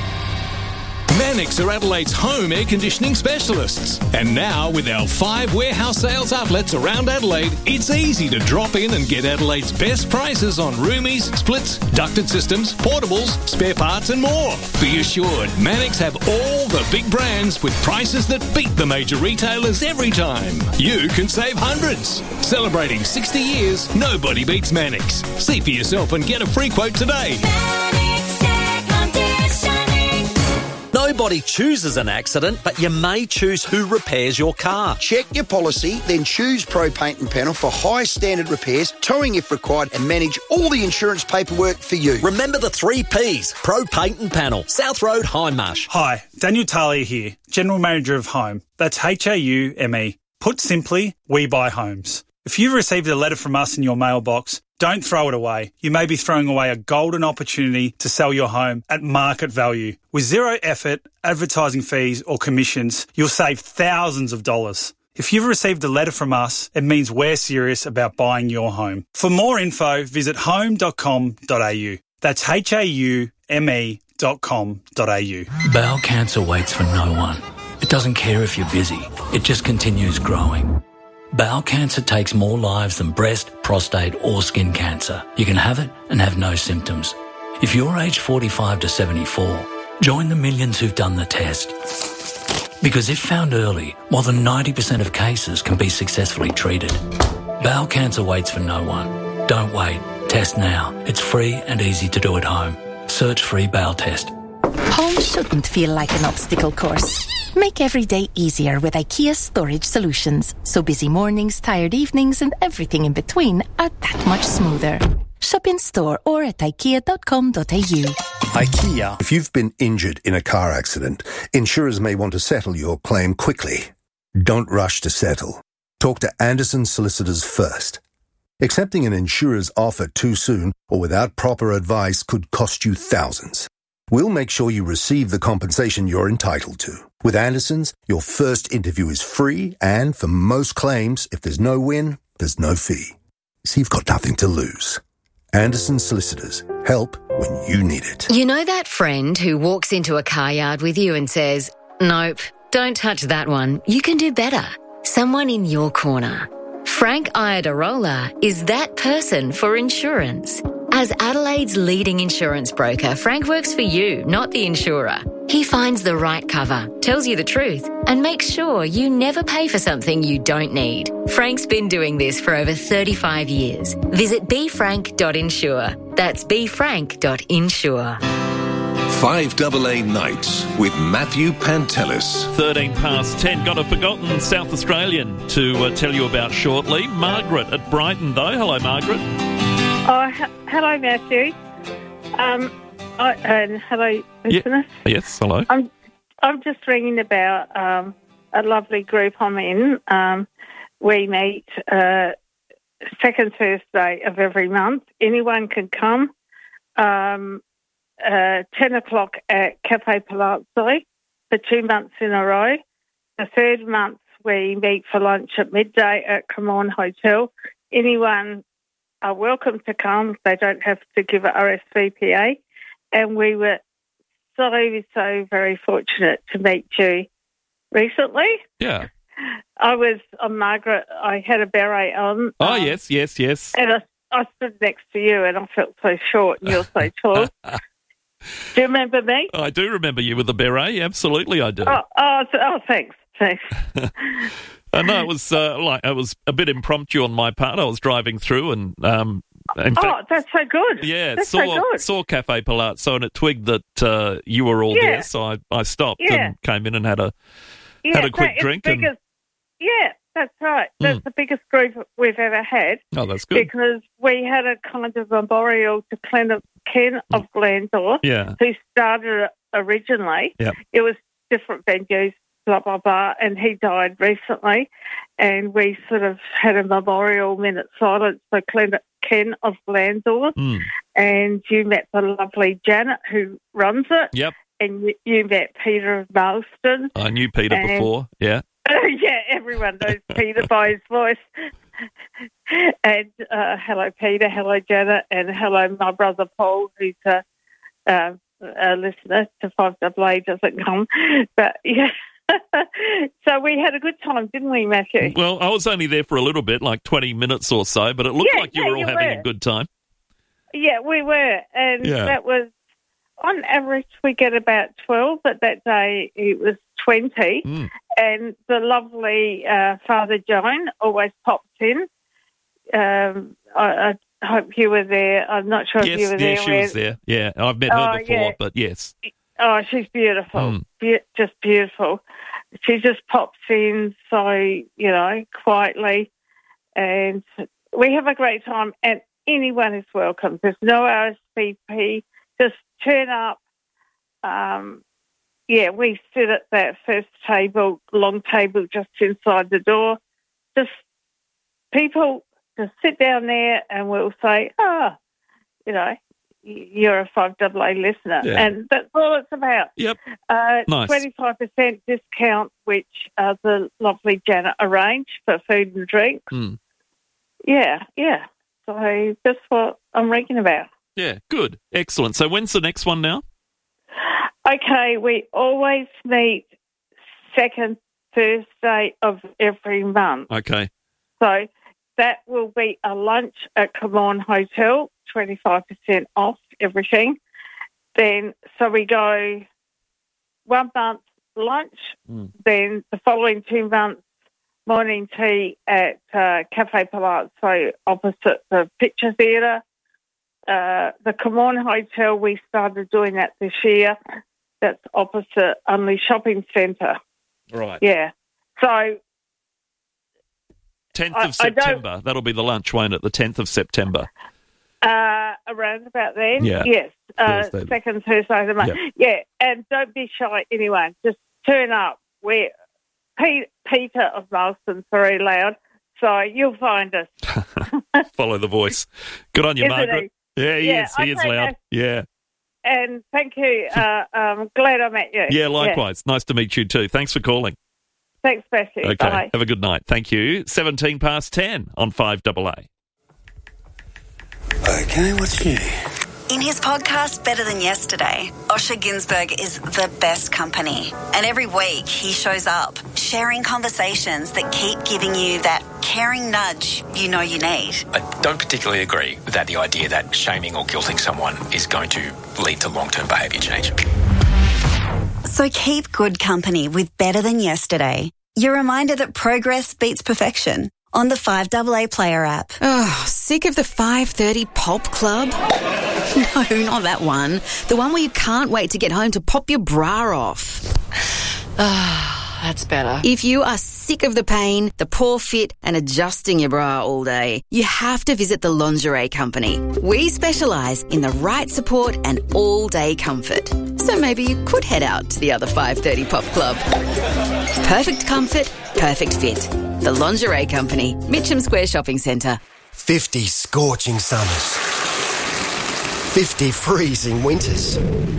Mannix are Adelaide's home air conditioning specialists. And now, with our five warehouse sales outlets around Adelaide, it's easy to drop in and get Adelaide's best prices on roomies, splits, ducted systems, portables, spare parts and more. Be assured, Mannix have all the big brands with prices that beat the major retailers every time. You can save hundreds. Celebrating sixty years, nobody beats Mannix. See for yourself and get a free quote today. Nobody chooses an accident, but you may choose who repairs your car. Check your policy, then choose Pro Paint and Panel for high standard repairs, towing if required, and manage all the insurance paperwork for you. Remember the three Ps, Pro Paint and Panel, South Road, Hindmarsh. Hi, Daniel Talia here, General Manager of Home. That's H A U M E. Put simply, we buy homes. If you've received a letter from us in your mailbox, don't throw it away. You may be throwing away a golden opportunity to sell your home at market value. With zero effort, advertising fees or commissions, you'll save thousands of dollars. If you've received a letter from us, it means we're serious about buying your home. For more info, visit home dot com dot a u. That's H A U M E dot com dot a u. Bowel cancer waits for no one. It doesn't care if you're busy. It just continues growing. Bowel cancer takes more lives than breast, prostate or skin cancer. You can have it and have no symptoms. If you're aged forty-five to seventy-four, join the millions who've done the test. Because if found early, more than ninety percent of cases can be successfully treated. Bowel cancer waits for no one. Don't wait. Test now. It's free and easy to do at home. Search free bowel test. Home shouldn't feel like an obstacle course. Make every day easier with IKEA Storage Solutions, so busy mornings, tired evenings and everything in between are that much smoother. Shop in store or at ikea dot com dot a u. IKEA. If you've been injured in a car accident, insurers may want to settle your claim quickly. Don't rush to settle. Talk to Anderson Solicitors first. Accepting an insurer's offer too soon or without proper advice could cost you thousands. We'll make sure you receive the compensation you're entitled to. With Anderson's, your first interview is free, and for most claims, if there's no win, there's no fee. So you've got nothing to lose. Anderson Solicitors. Help when you need it. You know that friend who walks into a car yard with you and says, "Nope, don't touch that one. You can do better." Someone in your corner. Frank Iadarola is that person for insurance. As Adelaide's leading insurance broker, Frank works for you, not the insurer. He finds the right cover, tells you the truth, and makes sure you never pay for something you don't need. Frank's been doing this for over thirty-five years. Visit b frank dot insure. That's b frank dot insure. five A A Nights with Matthew Pantelis. thirteen past ten. Got a forgotten South Australian to uh, tell you about shortly. Margaret at Brighton, though. Hello, Margaret. Oh, h- hello, Matthew. Um, I, and hello, listeners. Yeah. Yes, hello. I'm I'm just ringing about um, a lovely group I'm in. Um, we meet uh, second Thursday of every month. Anyone can come. Um, uh, ten o'clock at Cafe Palazzo for two months in a row. The third month we meet for lunch at midday at Cremorne Hotel. Anyone are welcome to come. They don't have to give a R S V P A. And we were so, so very fortunate to meet you recently. Yeah. I was on Margaret. I had a beret on. Oh, um, yes, yes, yes. And I, I stood next to you and I felt so short and you're so tall. Do you remember me? I do remember you with the beret. Absolutely, I do. Oh, oh, oh thanks. Thanks. I know it was uh, like it was a bit impromptu on my part. I was driving through and um, in oh, fact, that's so good. Yeah, that's saw so good. saw Cafe Palazzo and it twigged that uh, you were all Yeah. there, so I, I stopped Yeah. and came in and had a Yeah, had a quick no, it's drink. And, biggest, yeah, that's right. That's Mm. the biggest group we've ever had. oh, that's good. Because we had a kind of memorial to Ken of, Ken of Glandor, Yeah. who started it originally. Yep. It was different venues, blah, blah, blah, and he died recently. And we sort of had a memorial minute silence for Ken, Ken of Glandor. Mm. And you met the lovely Janet who runs it. Yep. And you, you met Peter of Marston. I knew Peter And- before. Yeah. yeah, everyone knows Peter by his voice. And uh, hello, Peter. Hello, Janet. And hello, my brother Paul, who's a, uh, a listener to five A A doesn't come. But, yeah. So we had a good time, didn't we, Matthew? Well, I was only there for a little bit, like twenty minutes or so, but it looked Yeah, like you yeah, were all you having were. a good time. Yeah, we were. And Yeah. that was, on average, we get about twelve, but that day it was twenty. Mm. And the lovely uh, Father Joan always pops in. Um, I, I hope you were there. I'm not sure if you Yes, were yeah, there. she when- was there. Yeah, I've met her Oh, before, yeah. but yes. Oh, she's beautiful. Mm. Be- just beautiful. She just pops in so, you know, quietly. And we have a great time. And anyone is welcome. There's no R S V P. Just turn up. Um, yeah, we sit at that first table, long table just inside the door. just people just sit down there and we'll say, ah, oh, you know, you're a five double A listener. Yeah. And that's all it's about. Yep. Uh, Nice. twenty-five percent discount, which uh, the lovely Janet arranged for food and drink. Mm. Yeah, yeah. So that's what I'm ringing about. Yeah, good. Excellent. So when's the next one now? Okay, we always meet second Thursday of every month. Okay. So that will be a lunch at Come On Hotel, twenty-five percent off everything. Then, so we go one month lunch, Mm. then the following two months morning tea at uh, Cafe Palazzo opposite the Picture Theatre. Uh, the Come On Hotel, we started doing that this year. That's opposite Unley Shopping Centre. Right. Yeah. So tenth I- of I don't- September. That'll be the lunch, won't it? The tenth of September. Uh, around about then, Yeah. yes. Uh, Thursday. second Thursday of the month. Yeah. Yeah, and don't be shy, anyone. Just turn up. We're Pete, Peter of Marston's very loud, so you'll find us. Follow the voice. Good on you, Isn't Margaret. Yeah, he Yeah, is. He is okay, loud. guys. Yeah. And thank you. Uh, I'm glad I met you. Yeah, likewise. Nice to meet you too. Thanks for calling. Thanks, Bessie. Okay. Bye. Have a good night. Thank you. seventeen past ten on five double A. Okay, what's new? In his podcast, Better Than Yesterday, Osher Ginsberg is the best company. And every week he shows up, sharing conversations that keep giving you that caring nudge you know you need. I don't particularly agree with that, the idea that shaming or guilting someone is going to lead to long-term behaviour change. So keep good company with Better Than Yesterday. Your reminder that progress beats perfection on the five double A Player app. Oh, sick of the five thirty Pulp Club? No, not that one. The one where you can't wait to get home to pop your bra off. Ah, that's better. If you are sick of the pain, the poor fit, and adjusting your bra all day, you have to visit the Lingerie Company. We specialise in the right support and all-day comfort. So maybe you could head out to the other five thirty Pop Club. Perfect comfort, perfect fit. The Lingerie Company, Mitcham Square Shopping Centre. fifty scorching summers. fifty freezing winters.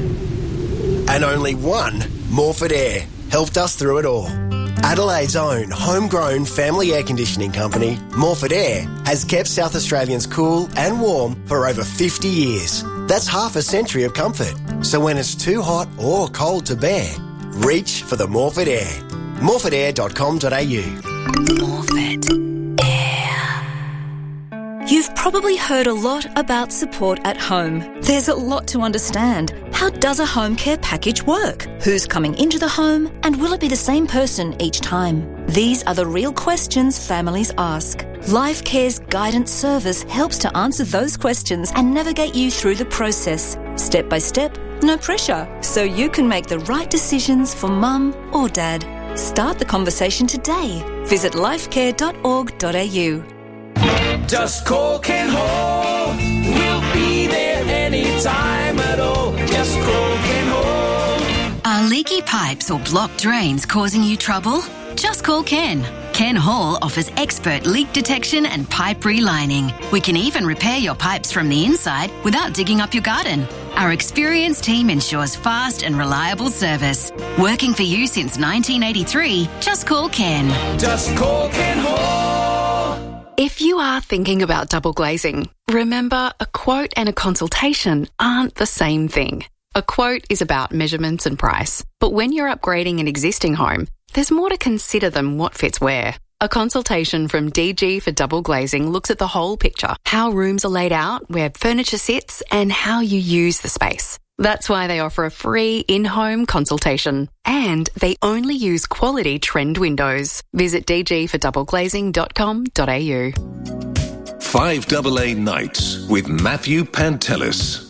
And only one Morford Air helped us through it all. Adelaide's own homegrown family air conditioning company, Morford Air, has kept South Australians cool and warm for over fifty years. That's half a century of comfort. So when it's too hot or cold to bear, reach for the Morford Air. morford air dot com dot a u. Morford Air. You've probably heard a lot about support at home. There's a lot to understand. How does a home care package work? Who's coming into the home? And will it be the same person each time? These are the real questions families ask. Life Care's guidance service helps to answer those questions and navigate you through the process. Step by step, no pressure. So you can make the right decisions for mum or dad. Start the conversation today. Visit lifecare dot org dot a u. Just call Ken Hall. We'll be there anytime at all. Just call Ken Hall. Are leaky pipes or blocked drains causing you trouble? Just call Ken. Ken Hall offers expert leak detection and pipe relining. We can even repair your pipes from the inside without digging up your garden. Our experienced team ensures fast and reliable service. Working for you since nineteen eighty-three, just call Ken. Just call Ken Hall. If you are thinking about double glazing, remember a quote and a consultation aren't the same thing. A quote is about measurements and price, but when you're upgrading an existing home, there's more to consider than what fits where. A consultation from D G for Double Glazing looks at the whole picture, how rooms are laid out, where furniture sits, and how you use the space. That's why they offer a free in-home consultation. And they only use quality trend windows. Visit d g for double glazing dot com dot a u. five double A Nights with Matthew Pantelis.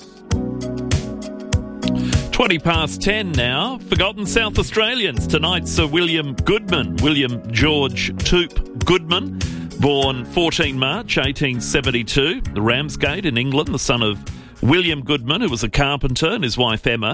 twenty past ten now. Forgotten South Australians. Tonight's Sir William Goodman. William George Toop Goodman, born fourteenth March eighteen seventy-two, Ramsgate in England, the son of William Goodman, who was a carpenter, and his wife Emma.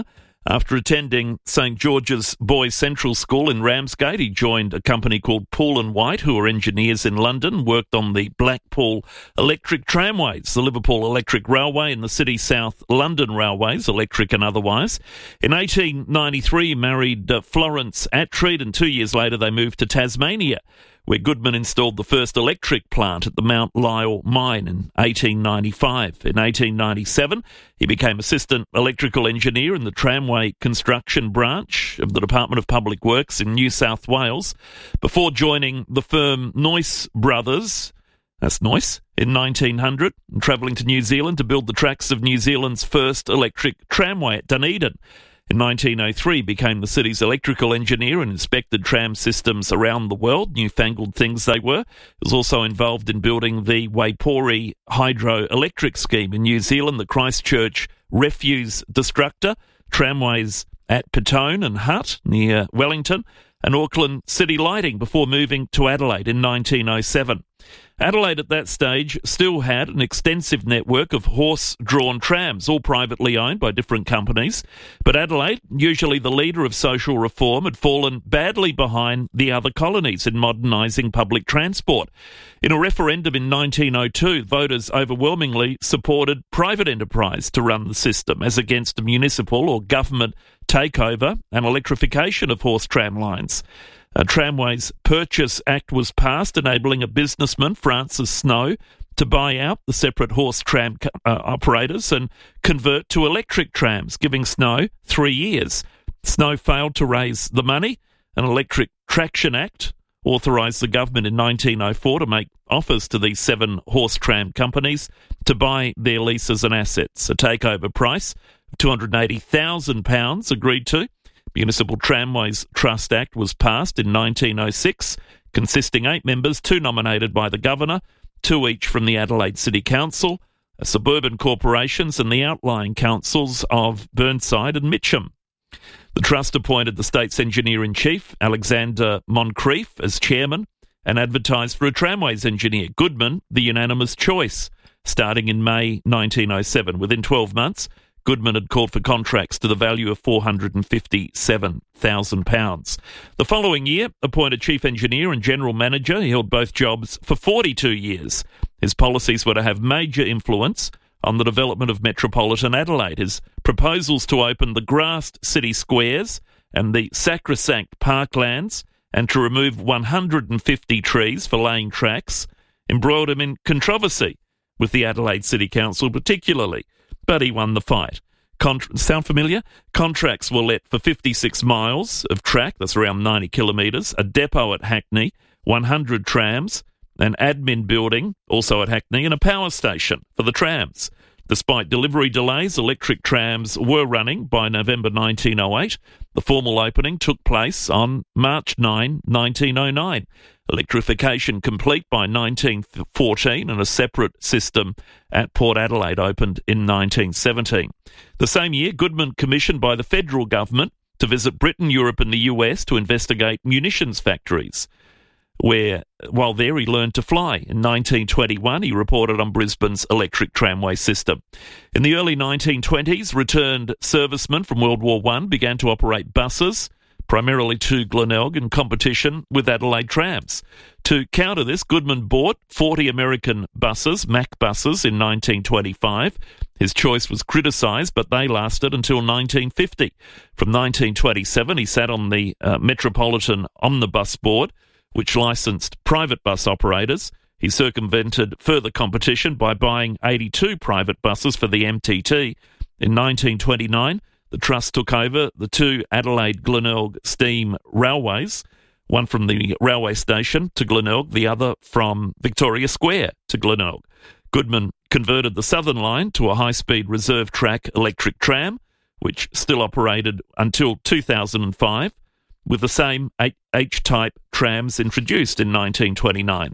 After attending St George's Boys Central School in Ramsgate, he joined a company called Poole and White, who are engineers in London, worked on the Blackpool Electric Tramways, the Liverpool Electric Railway and the City South London Railways, electric and otherwise. In eighteen ninety-three, he married uh, Florence Attreed, and two years later they moved to Tasmania, where Goodman installed the first electric plant at the Mount Lyell mine in eighteen ninety-five. In eighteen ninety-seven, he became assistant electrical engineer in the tramway construction branch of the Department of Public Works in New South Wales, before joining the firm Noyce Brothers, that's Noyce, in nineteen hundred, and travelling to New Zealand to build the tracks of New Zealand's first electric tramway at Dunedin. In nineteen oh three, became the city's electrical engineer and inspected tram systems around the world, newfangled things they were. He was also involved in building the Waipori hydroelectric scheme in New Zealand, the Christchurch refuse destructor, tramways at Petone and Hutt near Wellington, and Auckland City Lighting before moving to Adelaide in nineteen oh seven. Adelaide at that stage still had an extensive network of horse-drawn trams, all privately owned by different companies. But Adelaide, usually the leader of social reform, had fallen badly behind the other colonies in modernising public transport. In a referendum in nineteen oh two, voters overwhelmingly supported private enterprise to run the system, as against a municipal or government takeover and electrification of horse tram lines. A Tramways Purchase Act was passed, enabling a businessman, Francis Snow, to buy out the separate horse tram uh, operators and convert to electric trams, giving Snow three years. Snow failed to raise the money. An Electric Traction Act authorised the government in nineteen oh four to make offers to these seven horse tram companies to buy their leases and assets. A takeover price of two hundred eighty thousand pounds agreed to. Municipal Tramways Trust Act was passed in nineteen oh six, consisting eight members, two nominated by the Governor, two each from the Adelaide City Council, suburban corporations and the outlying councils of Burnside and Mitcham. The Trust appointed the State's Engineer-in-Chief, Alexander Moncrief, as chairman and advertised for a Tramways engineer, Goodman, the unanimous choice, starting in May nineteen oh seven. Within twelve months, Goodman had called for contracts to the value of four hundred fifty-seven thousand pounds. The following year, appointed Chief Engineer and General Manager, he held both jobs for forty-two years. His policies were to have major influence on the development of metropolitan Adelaide. His proposals to open the grassed city squares and the sacrosanct parklands and to remove one hundred fifty trees for laying tracks embroiled him in controversy with the Adelaide City Council particularly. But he won the fight. Cont- sound familiar? Contracts were let for fifty-six miles of track, that's around ninety kilometres, a depot at Hackney, one hundred trams, an admin building, also at Hackney, and a power station for the trams. Despite delivery delays, electric trams were running by November nineteen oh eight. The formal opening took place on March ninth, nineteen oh nine. Electrification complete by nineteen fourteen, and a separate system at Port Adelaide opened in nineteen seventeen. The same year, Goodman commissioned by the federal government to visit Britain, Europe and the U S to investigate munitions factories, where, while there, he learned to fly. In nineteen twenty-one, he reported on Brisbane's electric tramway system. In the early nineteen twenties, returned servicemen from World War One began to operate buses, primarily to Glenelg, in competition with Adelaide trams. To counter this, Goodman bought forty American buses, Mack buses, in nineteen twenty-five. His choice was criticised, but they lasted until nineteen fifty. From nineteen twenty-seven, he sat on the uh, Metropolitan Omnibus Board, which licensed private bus operators. He circumvented further competition by buying eighty-two private buses for the M T T. In nineteen twenty-nine, the Trust took over the two Adelaide Glenelg steam railways, one from the railway station to Glenelg, the other from Victoria Square to Glenelg. Goodman converted the Southern Line to a high-speed reserve track electric tram, which still operated until two thousand five, with the same H-type trams introduced in nineteen twenty-nine.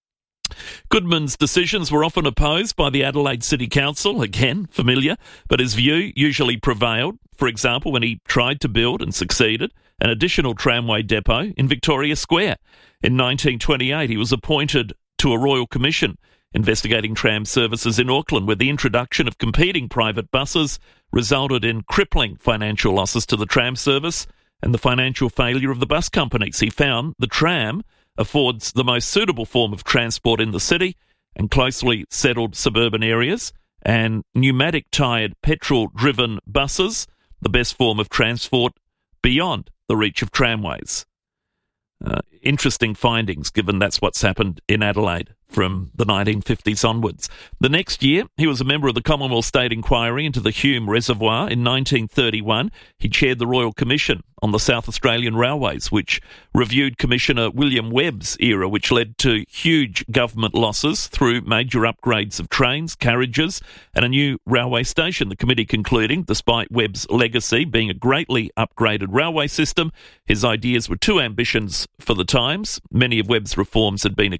Goodman's decisions were often opposed by the Adelaide City Council, again familiar, but his view usually prevailed. For example, when he tried to build, and succeeded, an additional tramway depot in Victoria Square. In nineteen twenty-eight, he was appointed to a royal commission investigating tram services in Auckland, where the introduction of competing private buses resulted in crippling financial losses to the tram service and the financial failure of the bus companies. He found the tram affords the most suitable form of transport in the city and closely settled suburban areas, and pneumatic-tired, petrol-driven buses, the best form of transport beyond the reach of tramways. Uh, interesting findings, given that's what's happened in Adelaide from the nineteen fifties onwards. The next year, he was a member of the Commonwealth State Inquiry into the Hume Reservoir. In nineteen thirty-one, he chaired the Royal Commission on the South Australian Railways, which reviewed Commissioner William Webb's era, which led to huge government losses through major upgrades of trains, carriages, and a new railway station. The committee concluding, despite Webb's legacy being a greatly upgraded railway system, his ideas were too ambitious for the times. Many of Webb's reforms had been